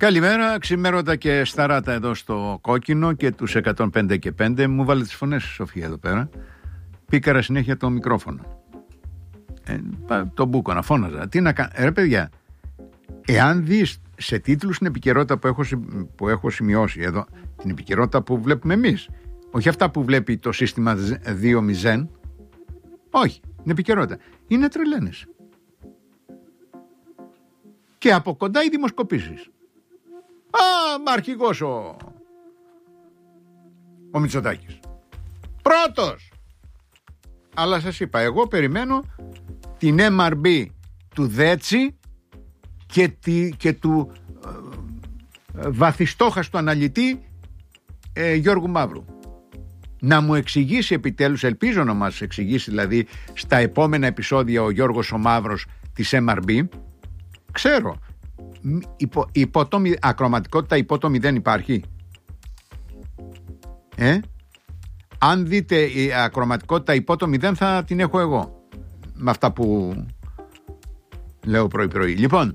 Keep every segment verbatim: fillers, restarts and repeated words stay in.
Καλημέρα, ξημέρωτα και σταράτα εδώ στο Κόκκινο και τους εκατόν πέντε και πέντε. Μου βάλε τις φωνές, Σοφία, εδώ πέρα. Πήκαρα συνέχεια το μικρόφωνο. Ε, τον μπούκονα, φώναζα. Τι να κάνω, ρε παιδιά, εάν δεις σε τίτλους την επικαιρότητα που έχω, που έχω σημειώσει εδώ, την επικαιρότητα που βλέπουμε εμείς, όχι αυτά που βλέπει το σύστημα δύο μηδέν, όχι, την επικαιρότητα, είναι τρελαίνες. Και από κοντά οι δημοσκοπήσεις. Α, μα αρχηγός ο, ο Μητσοτάκης. Πρώτος. Αλλά σας είπα, εγώ περιμένω την εμ αρ μπι του Δέτσι και, τη, και του ε, βαθιστόχαστου αναλυτή ε, Γιώργου Μαύρου. Να μου εξηγήσει επιτέλους, ελπίζω να μας εξηγήσει δηλαδή στα επόμενα επεισόδια ο Γιώργος ο Μαύρος της εμ αρ μπι. Ξέρω, υπό, υπό το, ακροματικότητα υπό το μηδέν υπάρχει. Ε? Αν δείτε η ακροματικότητα υπό το μηδέν θα την έχω εγώ. Με αυτά που λέω πρωί πρωί. Λοιπόν,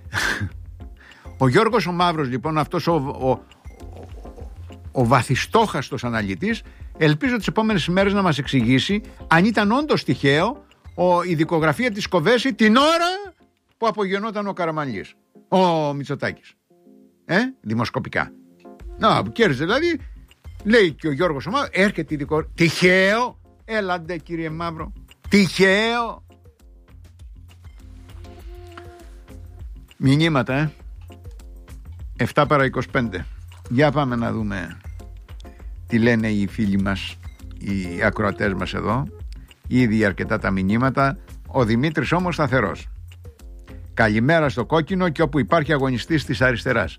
ο Γιώργος ο Μαύρος, λοιπόν, αυτός ο, ο, ο, ο βαθιστόχαστος αναλυτής, ελπίζω τις επόμενες ημέρες να μας εξηγήσει αν ήταν όντως τυχαίο ο, η δικογραφία της Κοβέση την ώρα που απογενόταν ο Καραμανλής, ο Μητσοτάκης. Ε, δημοσκοπικά. Να, που κέρδιζε δηλαδή, λέει και ο Γιώργος ο Μαύρος, έρχεται η δικογραφία. Τυχαίο, έλαντε κύριε Μαύρο, τυχαίο. Μηνύματα, ε. επτά παρά είκοσι πέντε. Για πάμε να δούμε τι λένε οι φίλοι μας, οι ακροατές μας εδώ. Ήδη αρκετά τα μηνύματα. Ο Δημήτρης όμως σταθερός. Καλημέρα στο Κόκκινο και όπου υπάρχει αγωνιστής της αριστεράς.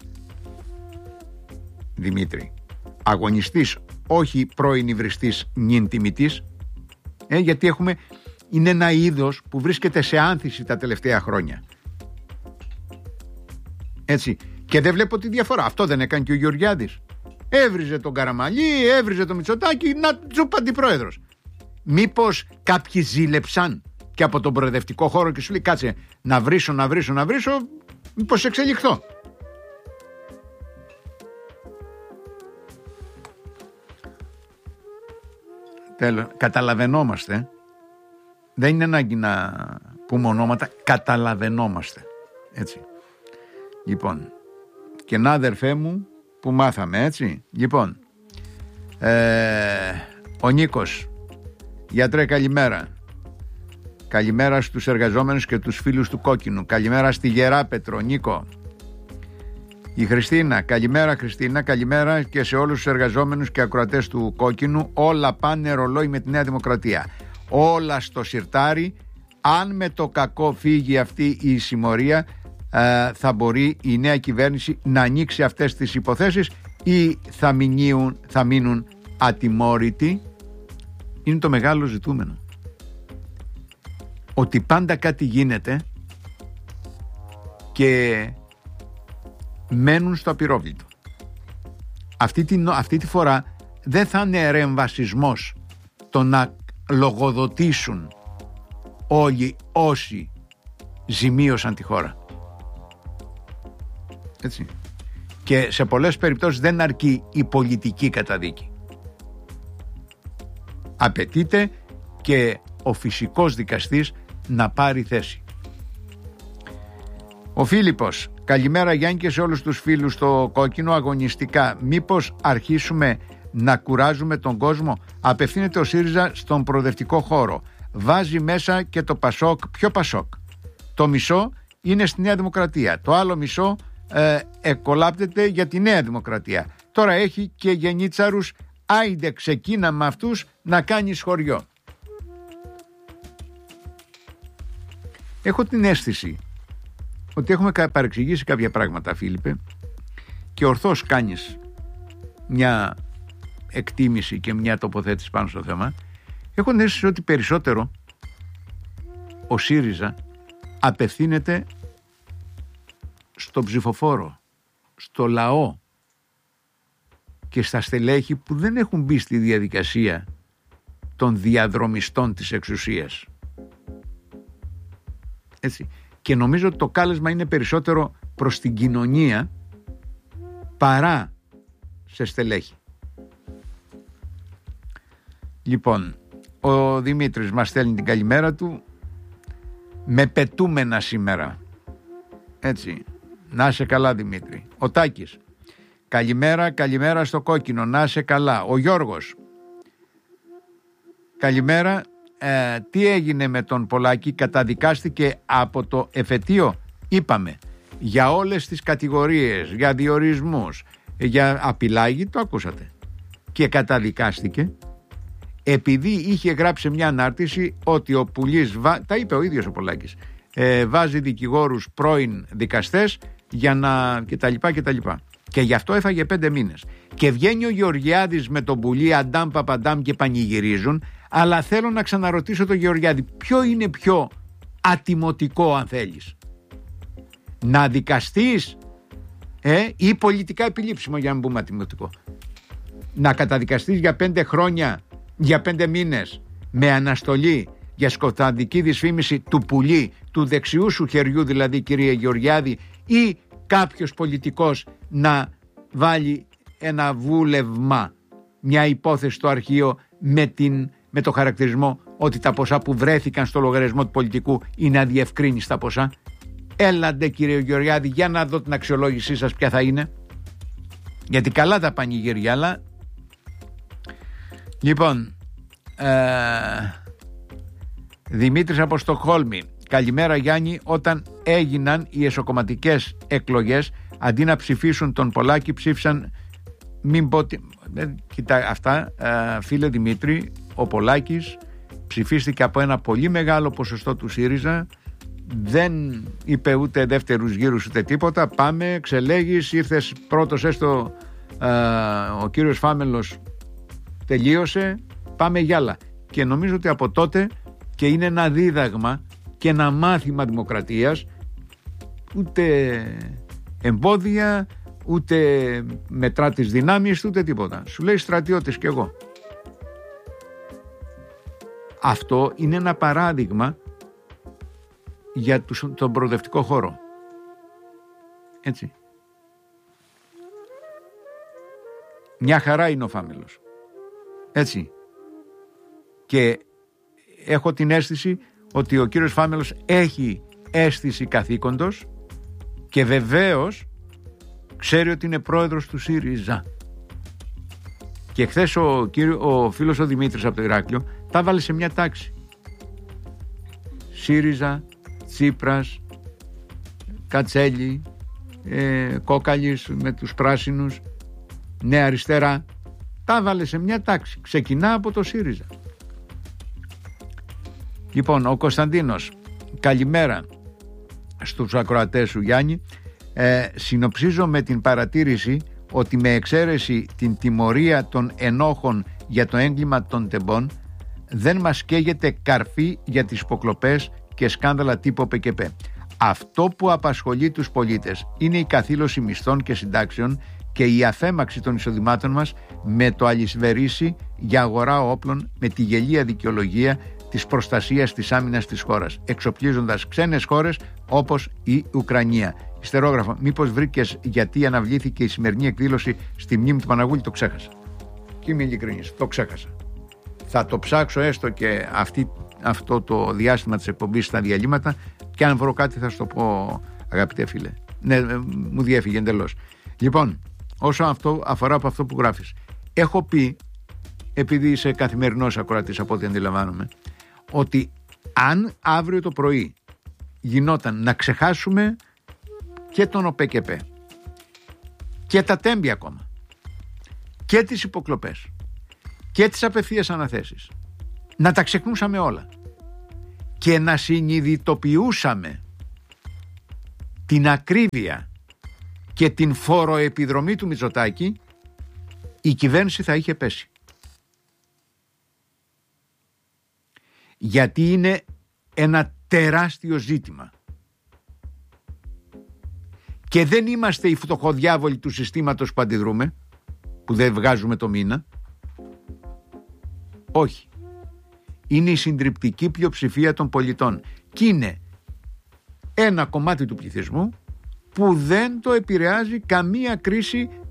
Δημήτρη, αγωνιστής, όχι πρώην υβριστής νυν τιμητής, ε, γιατί έχουμε, είναι ένα είδος που βρίσκεται σε άνθηση τα τελευταία χρόνια. Έτσι, και δεν βλέπω τη διαφορά. Αυτό δεν έκανε και ο Γεωργιάδης. Έβριζε τον Καραμανλή, έβριζε τον Μητσοτάκη, να τσουπ αντιπρόεδρος. Μήπως κάποιοι ζήλεψαν και από τον προεδρευτικό χώρο και σου λέει κάτσε να βρίσω, να βρίσω, να βρίσω, μήπως εξελιχθώ. Τέλος, καταλαβαίνόμαστε. Δεν είναι ανάγκη να πούμε ονόματα, καταλαβαίνόμαστε. Έτσι. Λοιπόν, και να αδερφέ μου που μάθαμε, έτσι. Λοιπόν, ε, ο Νίκος, γιατρέ καλημέρα. Καλημέρα στους εργαζόμενους και τους φίλους του Κόκκινου. Καλημέρα στη Γεράπετρο, Νίκο. Η Χριστίνα, καλημέρα Χριστίνα, καλημέρα και σε όλους τους εργαζόμενους και ακροατές του Κόκκινου. Όλα πάνε ρολόι με τη Νέα Δημοκρατία. Όλα στο σιρτάρι. Αν με το κακό φύγει αυτή η συμμορία, ε, θα μπορεί η νέα κυβέρνηση να ανοίξει αυτές τις υποθέσεις ή θα μείνουν, θα μείνουν ατιμόρυτοι. Είναι το μεγάλο ζητούμενο. Ότι πάντα κάτι γίνεται και μένουν στο απειρόβλητο. Αυτή τη, αυτή τη φορά δεν θα είναι ρεμβασισμός το να λογοδοτήσουν όλοι όσοι ζημίωσαν τη χώρα. Έτσι. Και σε πολλές περιπτώσεις δεν αρκεί η πολιτική καταδίκη. Απαιτείται και ο φυσικός δικαστής να πάρει θέση. Ο Φίλιππος, καλημέρα Γιάννη και σε όλους τους φίλους στο Κόκκινο. Αγωνιστικά, μήπως αρχίσουμε να κουράζουμε τον κόσμο? Απευθύνεται ο ΣΥΡΙΖΑ στον προοδευτικό χώρο. Βάζει μέσα και το Πασόκ. Ποιο Πασόκ? Το μισό είναι στη Νέα Δημοκρατία. Το άλλο μισό ε, εκολάπτεται για τη Νέα Δημοκρατία. Τώρα έχει και γενίτσαρους. Άιντε ξεκίνα με αυτούς να κάνεις χωριό. Έχω την αίσθηση ότι έχουμε παρεξηγήσει κάποια πράγματα, Φίλιππε, και ορθώς κάνεις μια εκτίμηση και μια τοποθέτηση πάνω στο θέμα. Έχω την αίσθηση ότι περισσότερο ο ΣΥΡΙΖΑ απευθύνεται στον ψηφοφόρο, στο λαό και στα στελέχη που δεν έχουν μπει στη διαδικασία των διαδρομιστών της εξουσίας. Έτσι. Και νομίζω ότι το κάλεσμα είναι περισσότερο προς την κοινωνία παρά σε στελέχη. Λοιπόν, ο Δημήτρης μας στέλνει την καλημέρα του με πετούμενα σήμερα. Έτσι, να είσαι καλά Δημήτρη. Ο Τάκης, καλημέρα, καλημέρα στο κόκκινο, να είσαι καλά. Ο Γιώργος, καλημέρα. Ε, τι έγινε με τον Πολάκη, καταδικάστηκε από το εφετείο? Είπαμε, για όλες τις κατηγορίες, για διορισμούς, για απειλάγει, το ακούσατε. Και καταδικάστηκε επειδή είχε γράψει μια ανάρτηση ότι ο Πουλής, τα είπε ο ίδιος ο Πολάκης, ε, βάζει δικηγόρους πρώην δικαστές για να κτλ. κτλ. Και γι' αυτό έφαγε πέντε μήνες. Και βγαίνει ο Γεωργιάδης με τον Πουλή, αντάμ παπαντάμ, και πανηγυρίζουν. Αλλά θέλω να ξαναρωτήσω τον Γεωργιάδη, ποιο είναι πιο ατιμωτικό, αν θέλεις? Να δικαστείς ε, ή πολιτικά επιλήψιμο, για να μην πούμε ατιμωτικό? Να καταδικαστείς για πέντε χρόνια, για πέντε μήνες, με αναστολή για σκοταδική δυσφήμιση του Πουλή, του δεξιού σου χεριού δηλαδή, κύριε Γεωργιάδη, ή κάποιος πολιτικός να βάλει ένα βούλευμα, μια υπόθεση στο αρχείο με, την, με το χαρακτηρισμό ότι τα ποσά που βρέθηκαν στο λογαριασμό του πολιτικού είναι αδιευκρίνηστα ποσά? Έλαντε κύριε Γεωργιάδη, για να δω την αξιολόγησή σας ποια θα είναι. Γιατί καλά τα πανηγύρια, αλλά... Λοιπόν, ε... Δημήτρης από Στοκχόλμη, καλημέρα Γιάννη. Όταν έγιναν οι εσωκομματικές εκλογές, αντί να ψηφίσουν τον Πολάκη, ψήφισαν, μην πω τι... Κοιτά, αυτά, ε, φίλε Δημήτρη, ο Πολάκης ψηφίστηκε από ένα πολύ μεγάλο ποσοστό του ΣΥΡΙΖΑ. Δεν είπε ούτε δεύτερους γύρους ούτε τίποτα. Πάμε, ξελέγεις, ήρθες πρώτος, έστω ε, ο κύριος Φάμελος τελείωσε, πάμε γιάλα. Και νομίζω ότι από τότε, και είναι ένα δίδαγμα και ένα μάθημα δημοκρατίας, ούτε εμπόδια, ούτε μετρά τις δυνάμεις, ούτε τίποτα. Σου λέει στρατιώτες κι εγώ. Αυτό είναι ένα παράδειγμα για τον προοδευτικό χώρο. Έτσι. Μια χαρά είναι ο Φάμελος. Έτσι. Και έχω την αίσθηση ότι ο κύριος Φάμελος έχει αίσθηση καθήκοντος και βεβαίως ξέρει ότι είναι πρόεδρος του ΣΥΡΙΖΑ. Και χθες ο, κύριο, ο φίλος ο Δημήτρης από το Ηράκλειο τα βάλε σε μια τάξη. ΣΥΡΙΖΑ, Τσίπρας, Κατσέλη, ε, Κόκαλης με τους πράσινους, Νέα Αριστερά. Τα βάλε σε μια τάξη. Ξεκινά από το ΣΥΡΙΖΑ. Λοιπόν, ο Κωνσταντίνος, καλημέρα στους ακροατές σου Γιάννη. Ε, συνοψίζω με την παρατήρηση ότι με εξαίρεση την τιμωρία των ενόχων για το έγκλημα των τεμπών, δεν μας καίγεται καρφί για τις υποκλοπές και σκάνδαλα τύπου ΠΚΠ. Αυτό που απασχολεί τους πολίτες είναι η καθήλωση μισθών και συντάξεων και η αφέμαξη των εισοδημάτων μας με το αλυσβερίσι για αγορά όπλων, με τη γελία δικαιολογία της προστασίας της άμυνας της χώρας, εξοπλίζοντας ξένες χώρες όπως η Ουκρανία. Ιστερόγραφο, μήπως βρήκες γιατί αναβλήθηκε η σημερινή εκδήλωση στη μνήμη του Παναγούλη? Το ξέχασα. Και είμαι ειλικρινής, το ξέχασα. Θα το ψάξω έστω και αυτή, αυτό το διάστημα της εκπομπής στα διαλύματα, και αν βρω κάτι θα σου το πω, αγαπητέ φίλε. Ναι, μου διέφυγε εντελώς. Λοιπόν, όσο αυτό αφορά από αυτό που γράφεις, έχω πει, επειδή είσαι καθημερινός ακροατής από ό,τι αντιλαμβάνομαι, ότι αν αύριο το πρωί γινόταν να ξεχάσουμε και τον ΟΠΕΚΕΠ και τα τέμπη ακόμα και τις υποκλοπές και τις απευθείας αναθέσεις, να τα ξεχνούσαμε όλα και να συνειδητοποιούσαμε την ακρίβεια και την φοροεπιδρομή του Μητσοτάκη, η κυβέρνηση θα είχε πέσει. Γιατί είναι ένα τεράστιο ζήτημα. Και δεν είμαστε οι φτωχοδιάβολοι του συστήματος που αντιδρούμε, που δεν βγάζουμε το μήνα. Όχι. Είναι η συντριπτική πλειοψηφία των πολιτών. Και είναι ένα κομμάτι του πληθυσμού που δεν το επηρεάζει καμία κρίση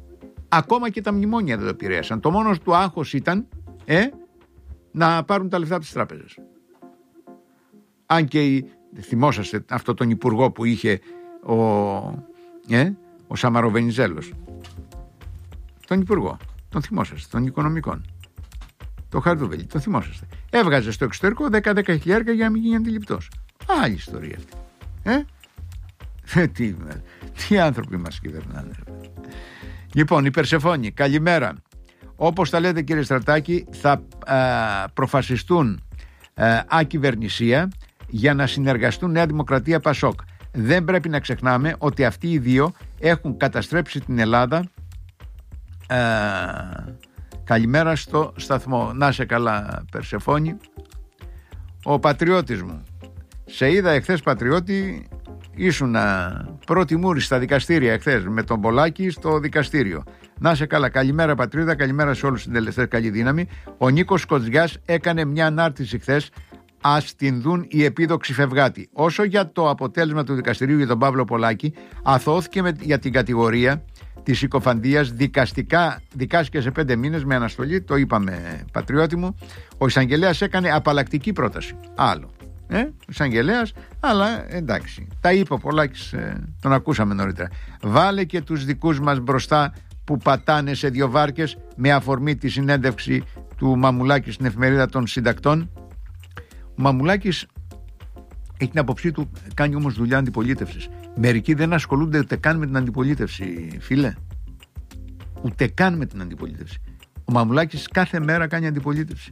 Ακόμα και τα μνημόνια δεν το επηρέασαν. Το μόνο του άγχος ήταν ε, να πάρουν τα λεφτά από τις τράπεζες. Αν και θυμόσαστε αυτό τον υπουργό που είχε ο, ε, ο Σαμαροβενιζέλος. Τον υπουργό, τον θυμόσαστε, των οικονομικών. Το Χαρδούβελη, τον θυμόσαστε. Έβγαζε στο εξωτερικό δέκα δέκα χιλιάρικα για να μην γίνει αντιληπτός. Άλλη ιστορία αυτή. Ε? τι, τι άνθρωποι μας κυβερνάνε. Λοιπόν, η Περσεφόνη, καλημέρα. Όπως τα λέτε κύριε Στρατάκη, θα α, προφασιστούν α, ακυβερνησία για να συνεργαστούν Νέα Δημοκρατία Πασόκ. Δεν πρέπει να ξεχνάμε ότι αυτοί οι δύο έχουν καταστρέψει την Ελλάδα. Α, καλημέρα στο σταθμό. Να σε καλά Περσεφόνη. Ο πατριώτης μου. Σε είδα εχθές πατριώτη, ήσουν πρώτη μούρη στα δικαστήρια εχθές με τον Πολάκη στο δικαστήριο. Να σε καλά, καλημέρα πατρίδα, καλημέρα σε όλους τους συντελεστές, καλή δύναμη. Ο Νίκος Κοτζιάς έκανε μια ανάρτηση χθες. Ας την δουν οι επίδοξοι φευγάτοι. Όσο για το αποτέλεσμα του δικαστηρίου για τον Παύλο Πολάκη, αθώθηκε με, για την κατηγορία της συκοφαντίας, δικαστικά δικάστηκε σε πέντε μήνες με αναστολή. Το είπαμε πατριώτη μου. Ο εισαγγελέας έκανε απαλλακτική πρόταση. Άλλο. Ε, εισαγγελέας, αλλά εντάξει. Τα είπε ο Πολάκης, ε, τον ακούσαμε νωρίτερα. Βάλε και τους δικούς μας μπροστά που πατάνε σε δύο βάρκες, με αφορμή τη συνέντευξη του Μαμουλάκη στην εφημερίδα των συντακτών. Ο Μαμουλάκης έχει την άποψή του, κάνει όμως δουλειά αντιπολίτευσης. Μερικοί δεν ασχολούνται ούτε καν με την αντιπολίτευση, φίλε. Ούτε καν με την αντιπολίτευση. Ο Μαμουλάκης κάθε μέρα κάνει αντιπολίτευση.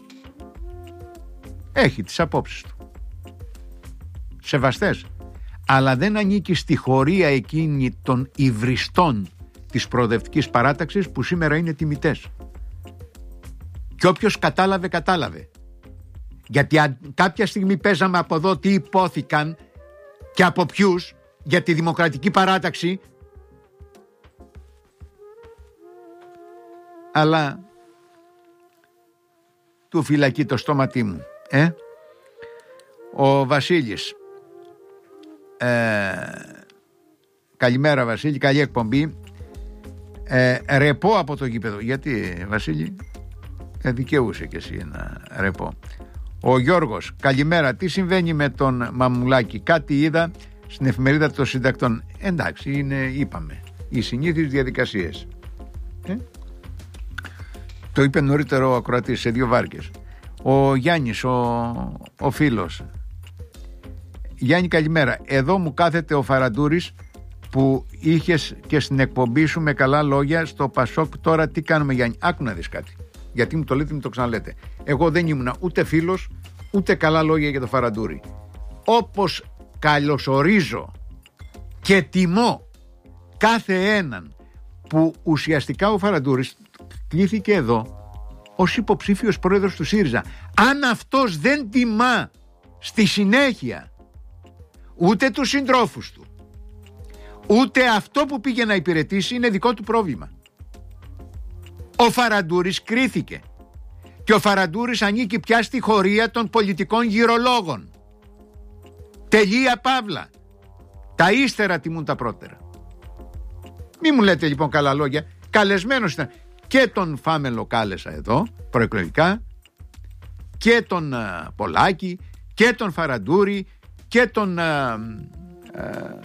Έχει τις απόψεις του. Σεβαστές. Αλλά δεν ανήκει στη χωρία εκείνη των υβριστών της προοδευτικής παράταξης που σήμερα είναι τιμητές. Και όποιος κατάλαβε, κατάλαβε. Γιατί αν κάποια στιγμή παίζαμε από εδώ τι υπόθηκαν και από ποιους για τη δημοκρατική παράταξη, αλλά του φυλακεί το στόματί μου. Ε? Ο Βασίλης, ε, καλημέρα Βασίλη, καλή εκπομπή. ε, ρεπό από το γήπεδο. Γιατί Βασίλη, ε, δικαιούσε και εσύ ένα ρεπό. Ο Γιώργος, καλημέρα, τι συμβαίνει με τον Μαμουλάκη? Κάτι είδα στην εφημερίδα των συντακτών. Εντάξει, είναι, είπαμε, οι συνήθεις διαδικασίες. ε? Το είπε νωρίτερο ο ακροατής σε δύο βάρκες. Ο Γιάννης, ο, ο φίλος. Γιάννη, καλημέρα. Εδώ μου κάθεται ο Φαραντούρης που είχες και στην εκπομπή σου με καλά λόγια στο Πασόκ. Τώρα τι κάνουμε, Γιάννη? Άκου να δεις κάτι. Γιατί μου το λέτε, μου το ξαναλέτε. Εγώ δεν ήμουνα ούτε φίλος, ούτε καλά λόγια για το Φαραντούρη. Όπως καλωσορίζω και τιμώ κάθε έναν που ουσιαστικά ο Φαραντούρης κλήθηκε εδώ ως υποψήφιος πρόεδρος του ΣΥΡΙΖΑ. Αν αυτός δεν τιμά στη συνέχεια ούτε τους συντρόφους του, ούτε αυτό που πήγε να υπηρετήσει, είναι δικό του πρόβλημα. Ο Φαραντούρης κρίθηκε και ο Φαραντούρης ανήκει πια στη χωρία των πολιτικών γυρολόγων. Τελεία παύλα. Τα ύστερα τιμούν τα πρώτερα. Μη μου λέτε λοιπόν καλά λόγια. Καλεσμένος ήταν. Και τον Φάμελο κάλεσα εδώ προεκλογικά, και τον uh, Πολάκη, και τον Φαραντούρη, και τον uh, uh,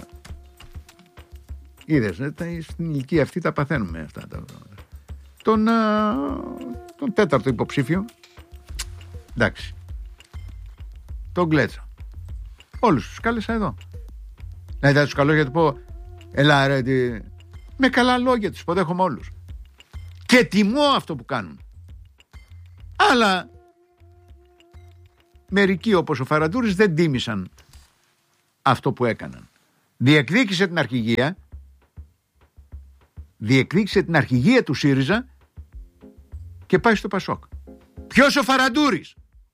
είδες, στην ηλικία αυτή τα παθαίνουμε αυτά τα τον, uh, τον τέταρτο υποψήφιο, εντάξει, τον Γκλέτσο. Όλους τους κάλεσα εδώ. Να ήταν τους καλό για το πω, ελά ρε, τι... με καλά λόγια τους υποδέχομαι όλους. Και τιμώ αυτό που κάνουν. Αλλά μερικοί όπως ο Φαραντούρης δεν τίμησαν αυτό που έκαναν. Διεκδίκησε την αρχηγία, διεκδίκησε την αρχηγία του ΣΥΡΙΖΑ και πάει στο Πασόκ. Ποιος? Ο Φαραντούρης,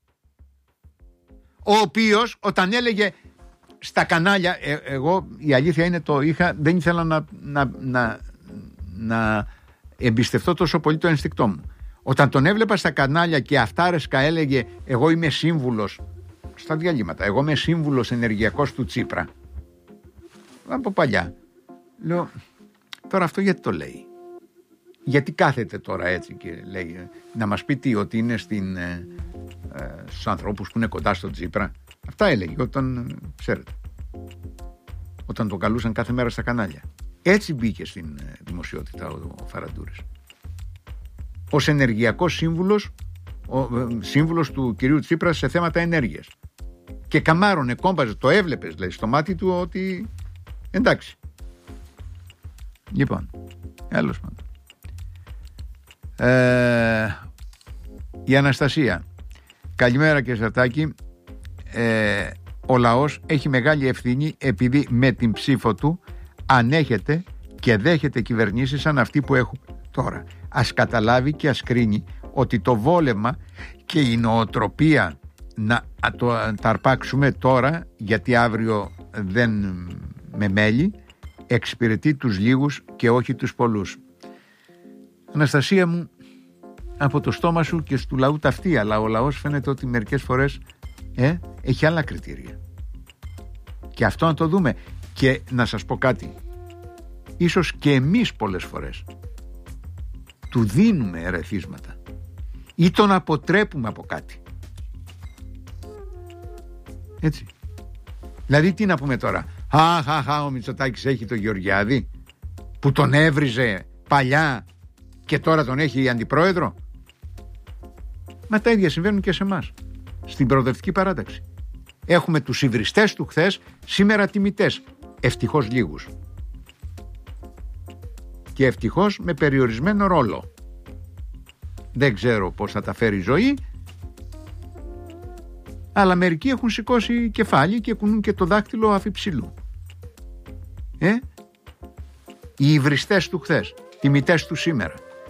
ο οποίος όταν έλεγε στα κανάλια, ε, εγώ η αλήθεια είναι το είχα, δεν ήθελα να, να, να, να εμπιστευτώ τόσο πολύ το ενστικτό μου. Όταν τον έβλεπα στα κανάλια και αυτάρεσκα έλεγε εγώ είμαι σύμβουλος, στα διαλύματα, εγώ είμαι σύμβουλος ενεργειακός του Τσίπρα, από παλιά, λέω τώρα αυτό γιατί το λέει? γιατί κάθεται τώρα έτσι και λέει, να μας πει τι, ότι είναι στην, ε, ε, στους ανθρώπους που είναι κοντά στον Τσίπρα. Αυτά έλεγε όταν, ξέρετε, όταν το καλούσαν κάθε μέρα στα κανάλια. Έτσι μπήκε στην ε, δημοσιότητα ο, ο Φαραντούρης. Ως ενεργειακός σύμβουλος, ο, ε, σύμβουλος του κυρίου Τσίπρα σε θέματα ενέργειας. Και καμάρωνε, κόμπαζε, το έβλεπες, λέει, στο μάτι του ότι εντάξει. Λοιπόν, άλλος πάντων. Ε, η Αναστασία. Καλημέρα και Σαρτάκη. Ε, ο λαός έχει μεγάλη ευθύνη επειδή με την ψήφο του ανέχεται και δέχεται κυβερνήσεις σαν αυτή που έχουμε τώρα. Ας καταλάβει και ας κρίνει ότι το βόλεμα και η νοοτροπία να το τα αρπάξουμε τώρα, γιατί αύριο δεν με μέλει, εξυπηρετεί τους λίγους και όχι τους πολλούς. Αναστασία μου, από το στόμα σου και του λαού ταυτή, αλλά ο λαός φαίνεται ότι μερικές φορές ε, έχει άλλα κριτήρια. Και αυτό να το δούμε. Και να σας πω κάτι, ίσως και εμείς πολλές φορές του δίνουμε ερεθίσματα ή τον αποτρέπουμε από κάτι. Έτσι. Δηλαδή τι να πούμε τώρα, αχ, αχ, αχ, ο Μητσοτάκης έχει το Γεωργιάδη που τον έβριζε παλιά και τώρα τον έχει αντιπρόεδρο. Μα τα ίδια συμβαίνουν και σε εμάς, στην προοδευτική παράταξη. Έχουμε τους υβριστές του χθες, σήμερα τιμητές, ευτυχώς λίγους. Και ευτυχώς με περιορισμένο ρόλο. Δεν ξέρω πώς θα τα φέρει η ζωή, αλλά μερικοί έχουν σηκώσει κεφάλι και κουνούν και το δάκτυλο αφιψηλού. Ε? Οι υβριστές του χθες, τιμητές του σήμερα.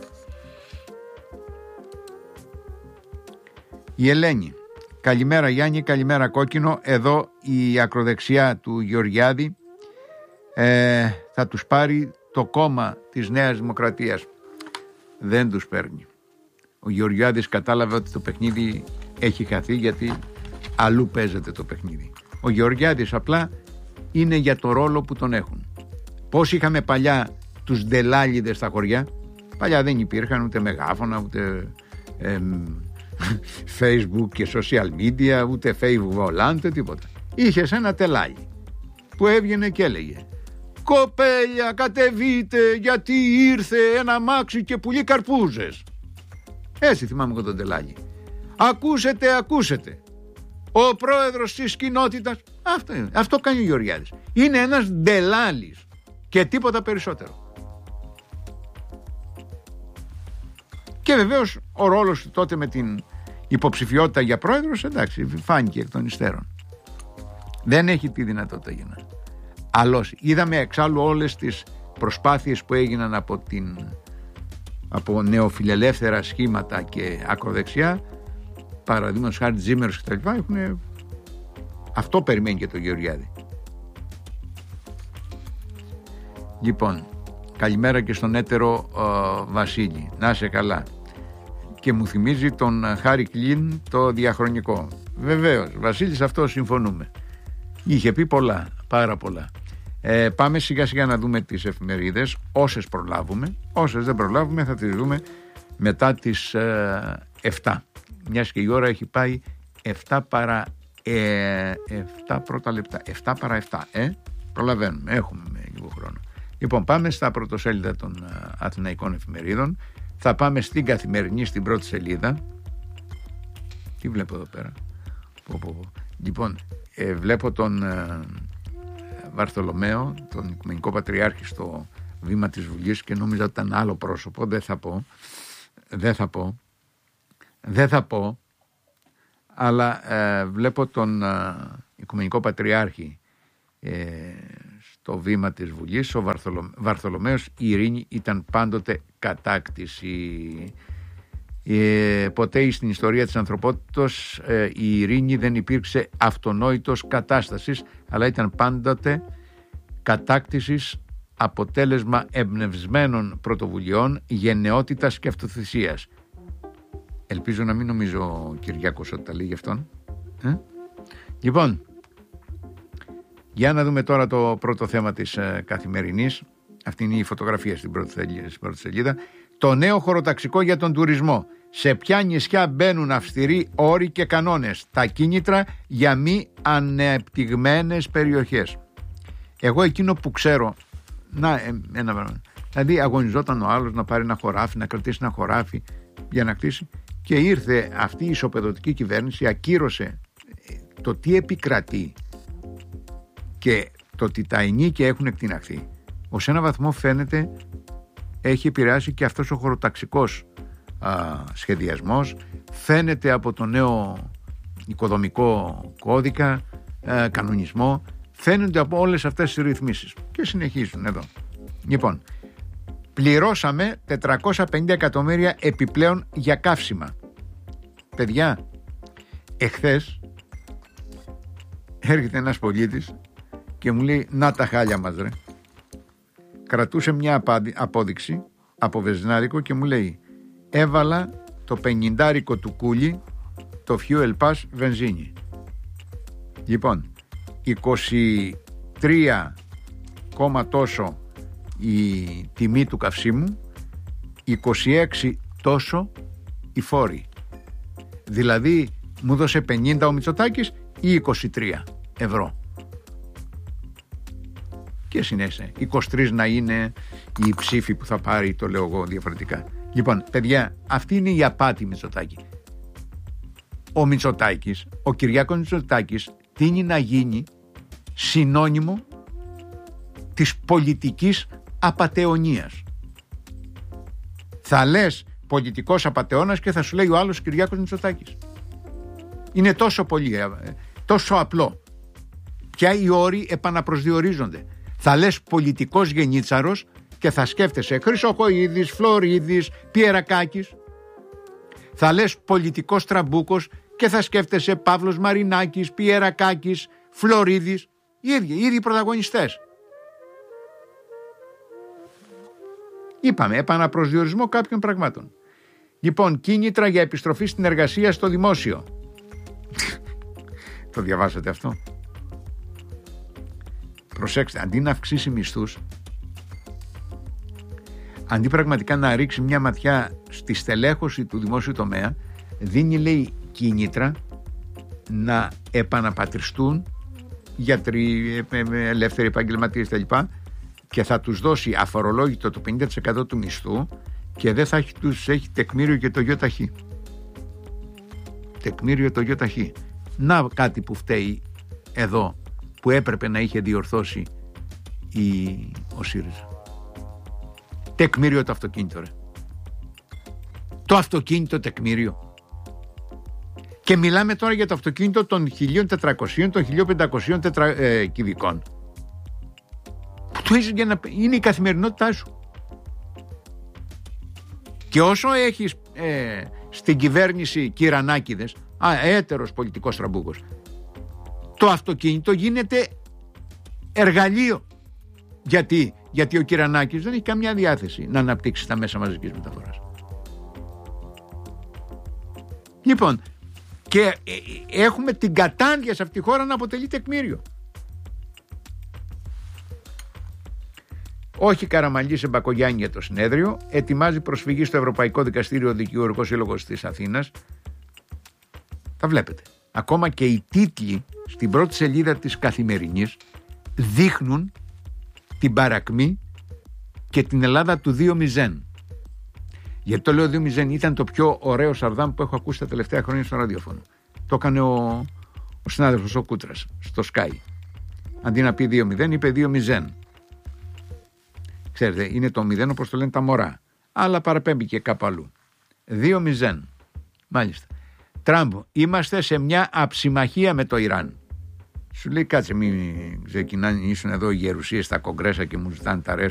Η Ελένη. Καλημέρα Γιάννη, καλημέρα Κόκκινο. Εδώ η ακροδεξιά του Γεωργιάδη ε, θα τους πάρει το κόμμα της Νέας Δημοκρατίας. Δεν τους παίρνει. Ο Γεωργιάδης κατάλαβε ότι το παιχνίδι έχει χαθεί, γιατί αλλού παίζεται το παιχνίδι. Ο Γεωργιάδης απλά είναι για το ρόλο που τον έχουν. Πώς είχαμε παλιά τους ντελάλιδες στα χωριά, παλιά δεν υπήρχαν ούτε μεγάφωνα, ούτε ε, Facebook και social media, ούτε Facebook volant, ούτε τίποτα. Είχες ένα τελάλι που έβγαινε και έλεγε, κοπέλια κατεβείτε γιατί ήρθε ένα αμάξι και πουλεί καρπούζες. Έτσι θυμάμαι εγώ τον τελάλι. Ακούσετε, ακούσετε, ο πρόεδρος της κοινότητας. Αυτό, είναι. Αυτό κάνει ο Γεωργιάδης. Είναι ένας ντελάλης και τίποτα περισσότερο. Και βεβαίως ο ρόλος του τότε με την υποψηφιότητα για πρόεδρος, εντάξει, φάνηκε εκ των υστέρων. Δεν έχει τη δυνατότητα για να. Αλλώς είδαμε εξάλλου όλες τις προσπάθειες που έγιναν από, την, από νεοφιλελεύθερα σχήματα και ακροδεξιά, παραδείγματος χάρη Τζίμερος και τα λοιπά, έχουν... αυτό περιμένει και το Γεωργιάδη. Λοιπόν, καλημέρα και στον έτερο uh, Βασίλη, να είσαι καλά. Και μου θυμίζει τον Χάρη Κλίν το διαχρονικό. Βεβαίως, Βασίλης, αυτό συμφωνούμε. Είχε πει πολλά, πάρα πολλά. Ε, πάμε σιγά σιγά να δούμε τις εφημερίδες, όσες προλάβουμε. Όσες δεν προλάβουμε θα τις δούμε μετά τις ε, εφτά. Μιας και η ώρα έχει πάει εφτά παρά ε, εφτά πρώτα λεπτά. εφτά παρά εφτά, ε, προλαβαίνουμε, έχουμε με λίγο χρόνο. Λοιπόν, πάμε στα πρωτοσέλιδα των ε, αθηναϊκών εφημερίδων. Θα πάμε στην Καθημερινή, στην πρώτη σελίδα. Τι βλέπω εδώ πέρα. Πω, πω, πω. Λοιπόν, ε, βλέπω τον ε, Βαρθολομαίο, τον Οικουμενικό Πατριάρχη στο βήμα της Βουλής και νόμιζα ότι ήταν άλλο πρόσωπο. Δεν θα πω. Δεν θα πω. Δεν θα πω. Αλλά ε, βλέπω τον ε, Οικουμενικό Πατριάρχη ε, στο βήμα της Βουλής. Ο Βαρθολο, Βαρθολομαίος, η ειρήνη ήταν πάντοτε κατάκτηση. Ε, ποτέ στην ιστορία της ανθρωπότητας ε, η ειρήνη δεν υπήρξε αυτονόητος κατάστασης, αλλά ήταν πάντοτε κατάκτησης, αποτέλεσμα εμπνευσμένων πρωτοβουλειών, γενναιότητας και αυτοθυσίας. Ελπίζω να μην νομίζω ο Κυριάκος ότι τα λέει γι' αυτόν. Ε? Λοιπόν, για να δούμε τώρα το πρώτο θέμα της ε, Καθημερινής. Αυτή είναι η φωτογραφία στην πρώτη, στην πρώτη σελίδα. Το νέο χωροταξικό για τον τουρισμό. Σε ποια νησιά μπαίνουν αυστηροί όροι και κανόνες. Τα κίνητρα για μη ανεπτυγμένες περιοχές. Εγώ εκείνο που ξέρω, να, ένα πράγμα. Δηλαδή αγωνιζόταν ο άλλος να πάρει ένα χωράφι, να κρατήσει ένα χωράφι για να κτίσει, και ήρθε αυτή η ισοπεδωτική κυβέρνηση, ακύρωσε το τι επικρατεί και το ότι τα ενίκια έχουν εκτιναχθεί. Ως ένα βαθμό φαίνεται έχει επηρεάσει και αυτός ο χωροταξικός α, σχεδιασμός. Φαίνεται από το νέο οικοδομικό κώδικα, α, κανονισμό, φαίνονται από όλες αυτές τις ρυθμίσεις και συνεχίζουν εδώ. Λοιπόν, πληρώσαμε τετρακόσια πενήντα εκατομμύρια επιπλέον για καύσιμα. Παιδιά, εχθές έρχεται ένας πολίτης και μου λέει, να τα χάλια μας ρε. Κρατούσε μια απόδειξη από βενζινάδικο και μου λέει, έβαλα το πενηντάρικο του κούλι, το fuel pass βενζίνη. Λοιπόν, είκοσι τρία κόμμα τόσο η τιμή του καυσίμου, είκοσι έξι τόσο η φόρη. Δηλαδή μου δώσε πενήντα ο Μητσοτάκης ή είκοσι τρία ευρώ. Και συνέχισε είκοσι τρία να είναι η ψήφη που θα πάρει, το λέω εγώ διαφορετικά. Λοιπόν, παιδιά, αυτή είναι η απάτη Μητσοτάκη. Ο Μητσοτάκης, ο Κυριάκος Μητσοτάκης τείνει να γίνει συνώνυμο της πολιτικής απατεωνίας. Θα λες πολιτικός απατεώνας και θα σου λέει ο άλλος Κυριάκος Μητσοτάκης. Είναι τόσο πολύ, τόσο απλό. Πια οι όροι επαναπροσδιορίζονται. Θα λες πολιτικός γενίτσαρος και θα σκέφτεσαι Χρυσοχοΐδης, Φλωρίδης, Πιερακάκης. Θα λες πολιτικός τραμπούκος και θα σκέφτεσαι Παύλος Μαρινάκης, Πιερακάκης, Φλωρίδης. Οι ίδιοι, οι ίδιοι πρωταγωνιστές. Είπαμε, επαναπροσδιορισμό κάποιων πραγμάτων. Λοιπόν, κίνητρα για επιστροφή στην εργασία στο δημόσιο. Το διαβάσατε αυτό? Προσέξτε, αντί να αυξήσει μισθούς, αντί πραγματικά να ρίξει μια ματιά στη στελέχωση του δημόσιου τομέα, δίνει, λέει, κίνητρα να επαναπατριστούν γιατροί, ελεύθεροι επαγγελματίες κτλ. Και θα τους δώσει αφορολόγητο το πενήντα τοις εκατό του μισθού και δεν θα τους έχει τεκμήριο και το ΙΟΤΑΧΗ. Τεκμήριο το ΙΟΤΑΧΗ. Να κάτι που φταίει εδώ, που έπρεπε να είχε διορθώσει η, ο ΣΥΡΙΖΑ. Τεκμήριο το αυτοκίνητο, ρε. Το αυτοκίνητο τεκμήριο. Και μιλάμε τώρα για το αυτοκίνητο των χίλια τετρακόσια, των χίλια πεντακόσια τετρα, ε, κυβικών. Που το έχεις για να είναι η καθημερινότητά σου. Και όσο έχεις ε, στην κυβέρνηση κυρανάκηδες, α, έτερος πολιτικός τραμπούκος, το αυτοκίνητο γίνεται εργαλείο. Γιατί, γιατί ο Κυρανάκης δεν έχει καμιά διάθεση να αναπτύξει τα μέσα μαζικής μεταφοράς. Λοιπόν, και έχουμε την κατάντια σε αυτή τη χώρα να αποτελεί τεκμήριο. Όχι Καραμανλή σε Μπακογιάννη για το συνέδριο. Ετοιμάζει προσφυγή στο Ευρωπαϊκό Δικαστήριο Δικηγορικός Σύλλογος της Αθήνας. Τα βλέπετε. Ακόμα και οι τίτλοι στην πρώτη σελίδα της Καθημερινής δείχνουν την παρακμή και την Ελλάδα του δύο μηδέν. Γιατί το λέω δύο μηδέν, ήταν το πιο ωραίο σαρδάμ που έχω ακούσει τα τελευταία χρόνια στο ραδιόφωνο. Το έκανε ο, ο συνάδελφος ο Κούτρας στο Sky. Αντί να πει δύο μηδέν, είπε δύο μηδέν. Ξέρετε, είναι το μηδέν όπως το λένε τα μωρά. Αλλά παραπέμπει και κάπου αλλού. δύο μηδέν. Μάλιστα. Τραμπ, είμαστε σε μια αψημαχία με το Ιράν. Σου λέει, κάτσε, μην ξεκινάνε, ήσουν εδώ οι γερουσίες στα κογκρέσα και μου ζητάνε τα ρέστα.